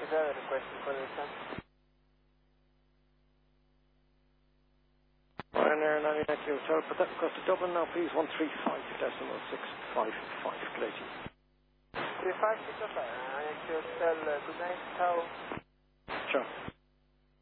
driver requesting for the descent. Ryanair 99 Hotel, put that across to Dublin now, please. 135.655, Clayton. 35, Hotel, good night, ciao. Ciao.